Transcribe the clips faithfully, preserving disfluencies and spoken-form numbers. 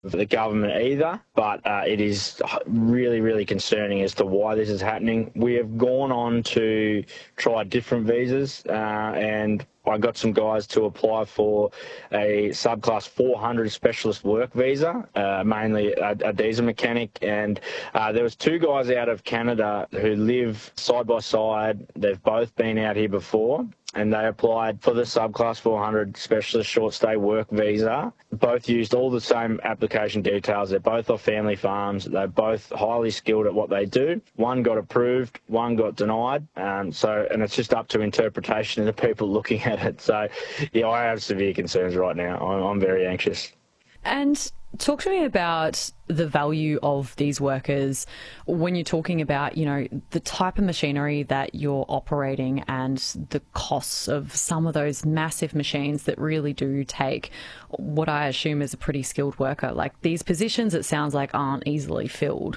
the government either, but uh, it is really, really concerning as to why this is happening. We have gone on to try different visas, uh, and I got some guys to apply for a subclass four hundred specialist work visa, uh, mainly a, a diesel mechanic, and uh, there was two guys out of Canada who live side by side. They've both been out here before, and they applied for the subclass four hundred specialist short stay work visa. Both used all the same application details. They're both off family farms. They're both highly skilled at what they do. One got approved, one got denied. Um, so, and it's just up to interpretation of the people looking at it. So, yeah, I have severe concerns right now. I'm, I'm very anxious. And talk to me about the value of these workers when you're talking about, you know, the type of machinery that you're operating and the costs of some of those massive machines that really do take what I assume is a pretty skilled worker. Like, these positions, it sounds like, aren't easily filled.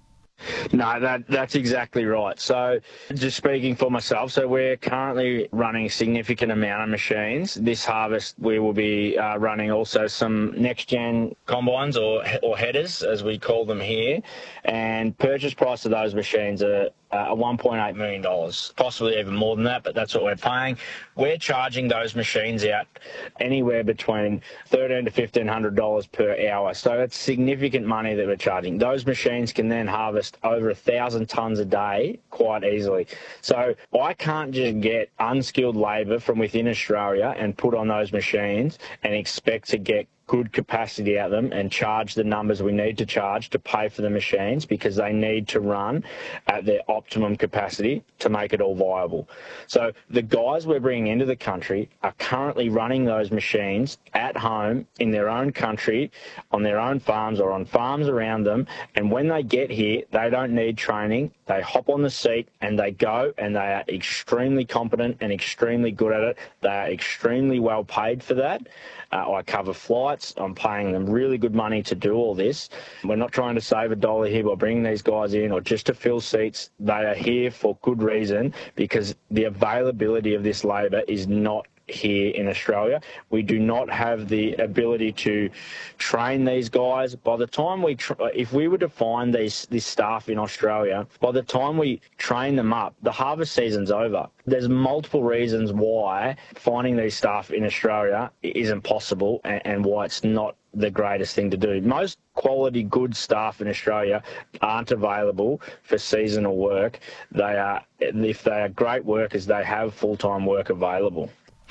No, that, that's exactly right. So just speaking for myself, so we're currently running a significant amount of machines. This harvest we will be uh, running also some next-gen combines or, or headers, as we call them here, and purchase price of those machines are uh, one point eight million dollars, possibly even more than that, but that's what we're paying. We're charging those machines out anywhere between thirteen to fifteen hundred dollars per hour, so it's significant money that we're charging. Those machines can then harvest over a thousand tonnes a day quite easily. So I can't just get unskilled labour from within Australia and put on those machines and expect to get good capacity out of them and charge the numbers we need to charge to pay for the machines, because they need to run at their optimum capacity to make it all viable. So the guys we're bringing into the country are currently running those machines at home in their own country, on their own farms or on farms around them, and when they get here, they don't need training. They hop on the seat and they go, and they are extremely competent and extremely good at it. They are extremely well paid for that. Uh, I cover flights. I'm paying them really good money to do all this. We're not trying to save a dollar here by bringing these guys in or just to fill seats. They are here for good reason, because the availability of this labour is not here in Australia. We do not have the ability to train these guys. By the time we, tr if we were to find these this staff in Australia, by the time we train them up, the harvest season's over. There's multiple reasons why finding these staff in Australia isn't possible, and, and why it's not the greatest thing to do. Most quality good staff in Australia aren't available for seasonal work. They are, if they are great workers, they have full-time work available.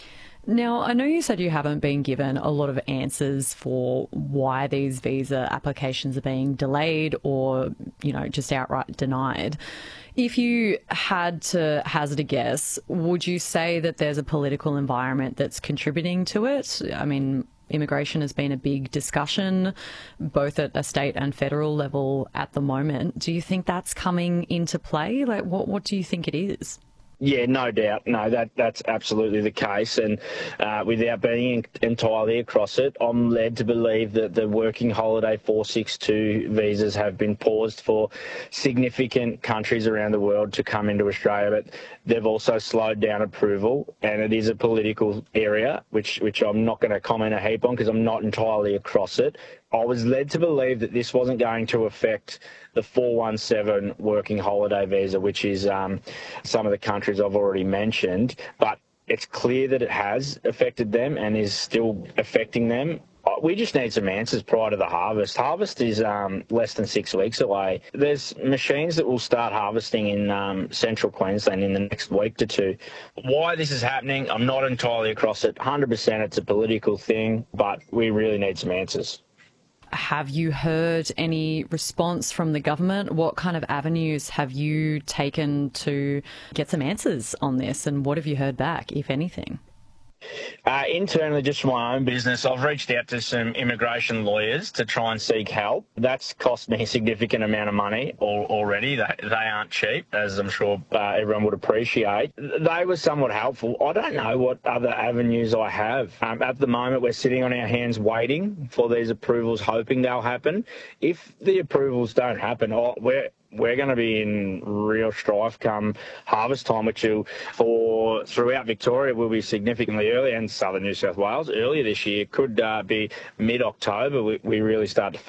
Now, I know you said you haven't been given a lot of answers for why these visa applications are being delayed or, you know, just outright denied. If you had to hazard a guess, would you say that there's a political environment that's contributing to it? I mean, immigration has been a big discussion, both at a state and federal level at the moment. Do you think that's coming into play? Like, what, what do you think it is? Yeah, no doubt. No, that that's absolutely the case. And uh, without being entirely across it, I'm led to believe that the working holiday four sixty-two visas have been paused for significant countries around the world to come into Australia, but they've also slowed down approval. And it is a political area, which, which I'm not going to comment a heap on because I'm not entirely across it. I was led to believe that this wasn't going to affect the four one seven working holiday visa, which is um, some of the countries I've already mentioned, but it's clear that it has affected them and is still affecting them. We just need some answers prior to the harvest. Harvest is um, less than six weeks away. There's machines that will start harvesting in um, central Queensland in the next week to two. Why this is happening, I'm not entirely across it. one hundred percent it's a political thing, but we really need some answers. Have you heard any response from the government? What kind of avenues have you taken to get some answers on this, and what have you heard back, if anything? Uh, internally, just for my own business, I've reached out to some immigration lawyers to try and seek help. That's cost me a significant amount of money already. They, they aren't cheap, as I'm sure uh, everyone would appreciate. They were somewhat helpful. I don't know what other avenues I have. Um, at the moment, we're sitting on our hands waiting for these approvals, hoping they'll happen. If the approvals don't happen, oh, we're we're going to be in real strife come harvest time, which will, for throughout Victoria will be significantly earlier, and southern New South Wales earlier this year. Could uh, be mid-October we, we really start to